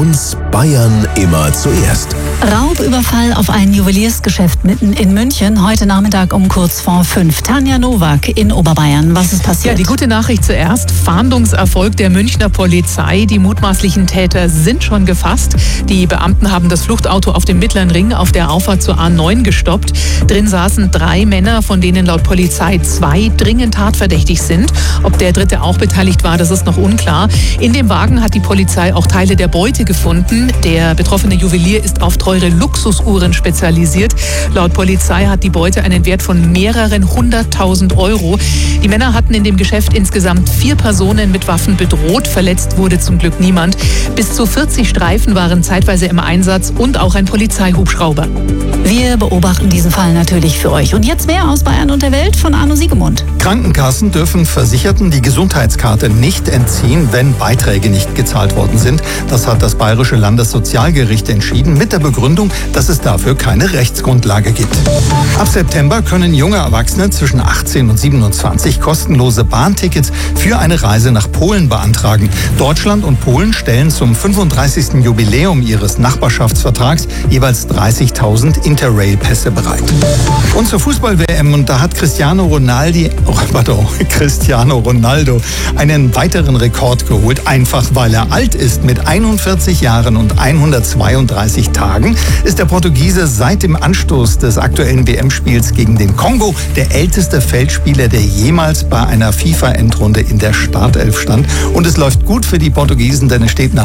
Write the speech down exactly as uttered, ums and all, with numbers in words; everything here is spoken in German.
uns Bayern immer zuerst. Raubüberfall auf ein Juweliersgeschäft mitten in München, heute Nachmittag um kurz vor fünf. Tanja Nowak in Oberbayern. Was ist passiert? Ja, die gute Nachricht zuerst. Fahndungserfolg der Münchner Polizei. Die mutmaßlichen Täter sind schon gefasst. Die Beamten haben das Fluchtauto auf dem Mittleren Ring auf der Auffahrt zur A neun gestoppt. Drin saßen drei Männer, von denen laut Polizei zwei dringend tatverdächtig sind. Ob der dritte auch beteiligt war, das ist noch unklar. In dem Wagen hat die Polizei auch Teile der Beute gefunden. Der betroffene Juwelier ist auf teure Luxusuhren spezialisiert. Laut Polizei hat die Beute einen Wert von mehreren hunderttausend Euro. Die Männer hatten in dem Geschäft insgesamt vier Personen mit Waffen bedroht. Verletzt wurde zum Glück niemand. Bis zu vierzig Streifen waren zeitweise im Einsatz und auch ein Polizeihubschrauber. Wir beobachten diesen Fall natürlich für euch. Und jetzt mehr aus Bayern und der Welt von Arno Siegemund. Krankenkassen dürfen Versicherten die Gesundheitskarte nicht entziehen, wenn Beiträge nicht gezahlt worden sind. Das hat das Bayerische Landessozialgericht entschieden, mit der Begründung, dass es dafür keine Rechtsgrundlage gibt. Ab September können junge Erwachsene zwischen achtzehn und siebenundzwanzig kostenlose Bahntickets für eine Reise nach Polen beantragen. Deutschland und Polen stellen zum fünfunddreißigsten Jubiläum ihres Nachbarschaftsvertrags jeweils dreißigtausend Interrail-Pässe bereit. Und zur Fußball-W M, und da hat Cristiano Ronaldo, oh, pardon, Cristiano Ronaldo einen weiteren Rekord geholt, einfach weil er alt ist. Mit einundvierzig Jahren und hundertzweiunddreißig Tagen ist der Portugiese seit dem Anstoß des aktuellen W M-Spiels gegen den Kongo der älteste Feldspieler, der jemals bei einer FIFA-Endrunde in der Startelf stand. Und es läuft gut für die Portugiesen, denn es steht nach